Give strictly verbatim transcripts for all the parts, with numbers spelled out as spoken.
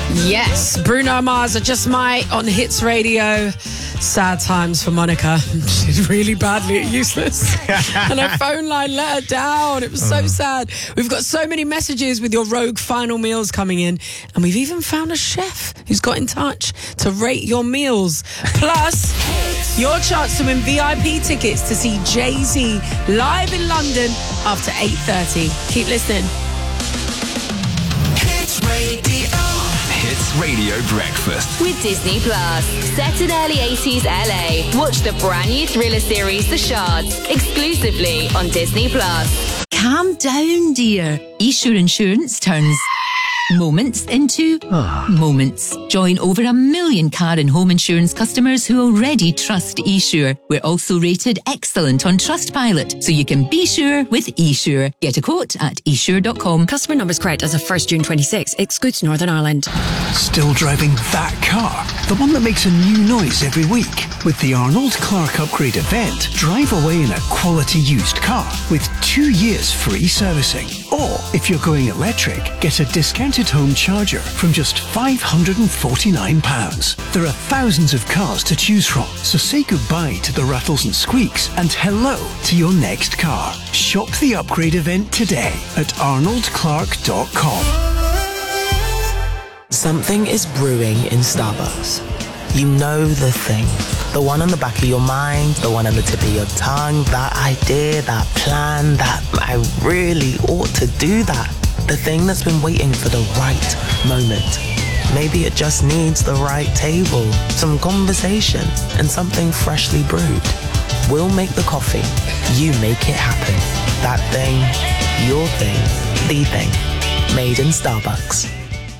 Yes, Bruno Mars, I Just Might on Hits Radio. Sad times for Monica. She did really badly at Useless. And her phone line let her down. It was so oh. sad. We've got so many messages with your rogue final meals coming in. And we've even found a chef who's got in touch to rate your meals. Plus, your chance to win V I P tickets to see Jay-Z live in London after eight thirty. Keep listening. Hits Radio. Hits Radio Breakfast with Disney Plus. Set in early eighties L A. Watch the brand new thriller series The Shards exclusively on Disney Plus. Calm down, dear. eSure Insurance turns moments into moments. Join over a million car and home insurance customers who already trust eSure. We're also rated excellent on Trustpilot, so you can be sure with eSure. Get a quote at esure dot com. Customer numbers correct as of first June twenty-sixth. Excludes Northern Ireland. Still driving that car? The one that makes a new noise every week? With the Arnold Clark Upgrade event, drive away in a quality used car with two years free servicing. Or, if you're going electric, get a discounted home charger from just five hundred forty-nine pounds. There are thousands of cars to choose from, so say goodbye to the rattles and squeaks and hello to your next car. Shop the upgrade event today at arnold clark dot com. Something is brewing in Starbucks. You know the thing. The one on the back of your mind, the one on the tip of your tongue, that idea, that plan, that I really ought to do that. The thing that's been waiting for the right moment. Maybe it just needs the right table, some conversation, and something freshly brewed. We'll make the coffee. You make it happen. That thing, your thing, the thing. Made in Starbucks.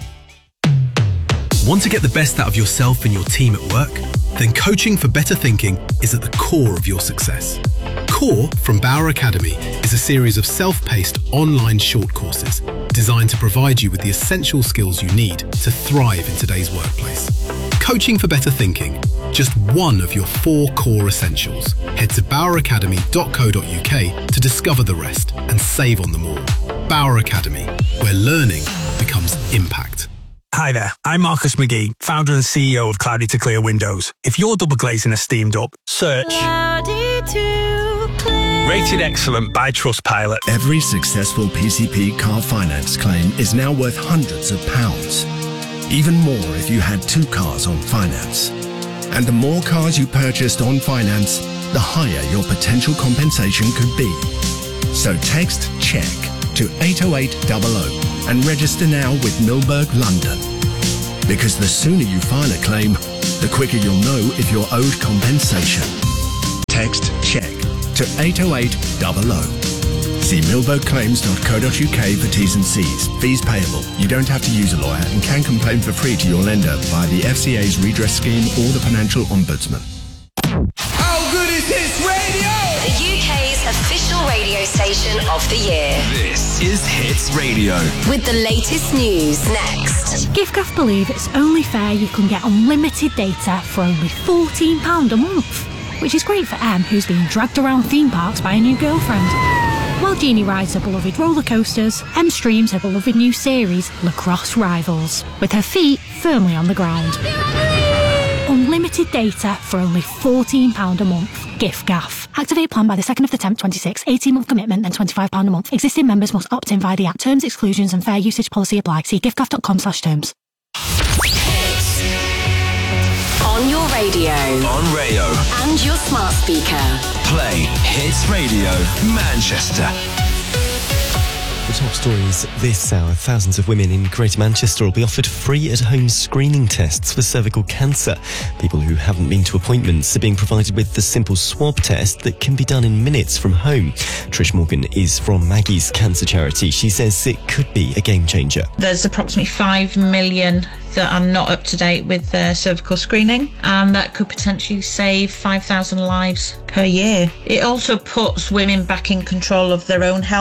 Want to get the best out of yourself and your team at work? Then Coaching for Better Thinking is at the core of your success. Core from Bauer Academy is a series of self-paced online short courses designed to provide you with the essential skills you need to thrive in today's workplace. Coaching for Better Thinking, just one of your four core essentials. Head to bauer academy dot co dot uk to discover the rest and save on them all. Bauer Academy, where learning becomes impact. Hi there, I'm Marcus McGee, founder and C E O of Cloudy to Clear Windows. If your double glazing is steamed up, search Cloudy to Clear. Rated excellent by Trustpilot. Every successful P C P car finance claim is now worth hundreds of pounds. Even more if you had two cars on finance. And the more cars you purchased on finance, the higher your potential compensation could be. So text CHECK to eight oh eight hundred and register now with Milberg London. Because the sooner you file a claim, the quicker you'll know if you're owed compensation. Text CHECK to eight oh eight hundred. See milberg claims dot co dot uk for T's and C's. Fees payable. You don't have to use a lawyer and can complain for free to your lender via the F C A's redress scheme or the Financial Ombudsman. How good is Hits Radio? The U K's official radio station of the year. This is Hits Radio. With the latest news next. giffgaff believe it's only fair you can get unlimited data for only fourteen pounds a month, which is great for Em, who's being dragged around theme parks by a new girlfriend. While Jeannie rides her beloved roller coasters, Em streams her beloved new series, Lacrosse Rivals, with her feet firmly on the ground. Unlimited data for only fourteen pounds a month. giffgaff. Activate plan by the second of the tenth, twenty-six. eighteen month commitment, then twenty-five pounds a month. Existing members must opt in via the app. Terms, exclusions and fair usage policy apply. See giffgaff dot com slash terms. On your radio. On Rayo. And your smart speaker. Play Hits Radio Manchester. The top stories this hour. Thousands of women in Greater Manchester will be offered free at-home screening tests for cervical cancer. People who haven't been to appointments are being provided with the simple swab test that can be done in minutes from home. Trish Morgan is from Maggie's Cancer Charity. She says it could be a game changer. There's approximately five million that are not up to date with their cervical screening, and that could potentially save five thousand lives per year. It also puts women back in control of their own health.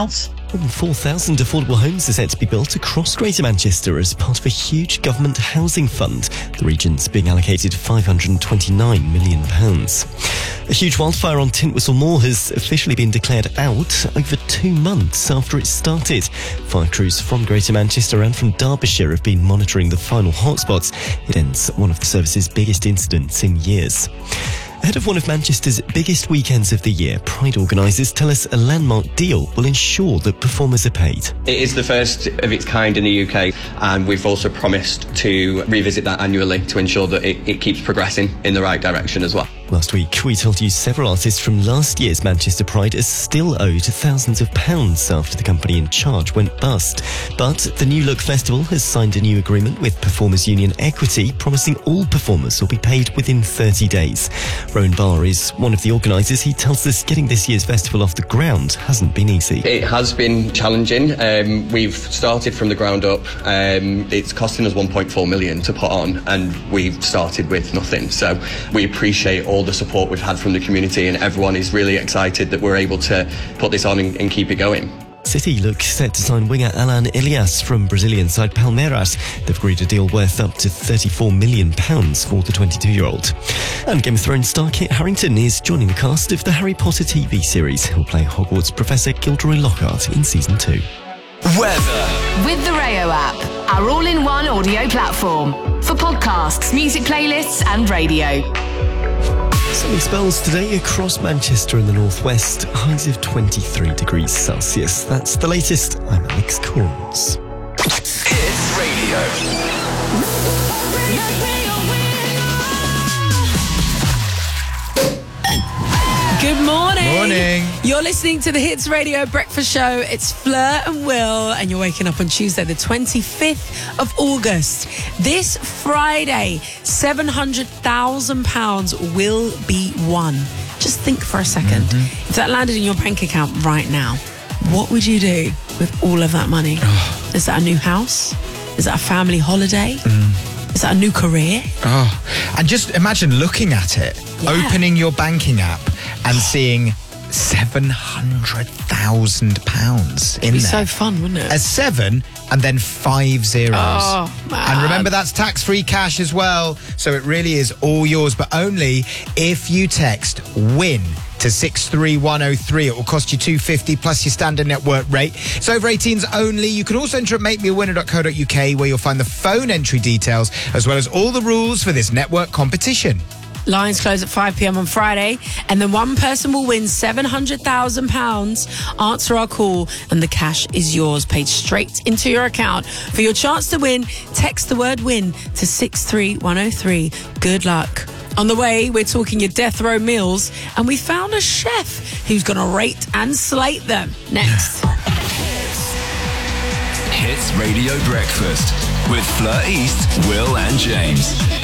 More than four thousand affordable homes are set to be built across Greater Manchester as part of a huge government housing fund. The region's being allocated five hundred twenty-nine million pounds. A huge wildfire on Tintwistle Moor has officially been declared out over two months after it started. Fire crews from Greater Manchester and from Derbyshire have been monitoring the final hotspots. It ends one of the service's biggest incidents in years. Ahead of one of Manchester's biggest weekends of the year, Pride organisers tell us a landmark deal will ensure that performers are paid. It is the first of its kind in the U K, and we've also promised to revisit that annually to ensure that it, it keeps progressing in the right direction as well. Last week, we told you several artists from last year's Manchester Pride are still owed thousands of pounds after the company in charge went bust. But the New Look Festival has signed a new agreement with Performers Union Equity, promising all performers will be paid within thirty days. Rowan Barr is one of the organisers. He tells us getting this year's festival off the ground hasn't been easy. It has been challenging. Um, we've started from the ground up. Um, it's costing us one point four million to put on, and we've started with nothing. So we appreciate all the support we've had from the community, and everyone is really excited that we're able to put this on and, and keep it going. City look set to sign winger Alan Ilias from Brazilian side Palmeiras. They've agreed a deal worth up to thirty-four million pounds for the twenty-two-year-old. And Game of Thrones star Kit Harington is joining the cast of the Harry Potter T V series. He'll play Hogwarts Professor Gilderoy Lockhart in season two. Weather. With the Rayo app, our all-in-one audio platform for podcasts, music playlists and radio. Sunny spells today across Manchester and the northwest, highs of twenty-three degrees Celsius. That's the latest. I'm Alex Corns. Hits Radio. Good morning. Morning. You're listening to the Hits Radio Breakfast Show. It's Fleur and Will, and you're waking up on Tuesday, the twenty-fifth of August. This Friday, seven hundred thousand pounds will be won. Just think for a second. Mm-hmm. If that landed in your bank account right now, what would you do with all of that money? Oh. Is that a new house? Is that a family holiday? Mm. Is that a new career? Oh, and just imagine looking at it, Yeah. opening your banking app and seeing seven hundred thousand pounds in It'd be there. so fun, wouldn't it? A seven and then five zeros. Oh, man. And remember, that's tax-free cash as well. So it really is all yours, but only if you text WIN to six three one oh three. It will cost you two pounds fifty plus your standard network rate. It's over eighteens only. You can also enter at make me a winner dot co dot uk, where you'll find the phone entry details as well as all the rules for this network competition. Lines close at five p.m. on Friday, and then one person will win seven hundred thousand pounds. Answer our call, and the cash is yours, paid straight into your account. For your chance to win, text the word WIN to six three one oh three. Good luck. On the way, we're talking your death row meals, and we found a chef who's going to rate and slate them. Next. Hits Radio Breakfast with Fleur East, Will and James.